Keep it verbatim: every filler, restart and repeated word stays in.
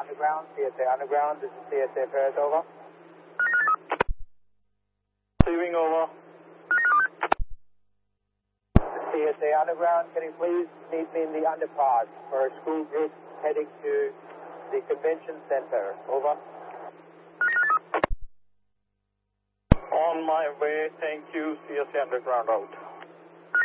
Underground, C S A Underground, this is C S A Paris, over. Receiving, over. C S A Underground, can you please meet me in the underpass for a school group heading to the convention center, over. On my way, thank you, C S A Underground out.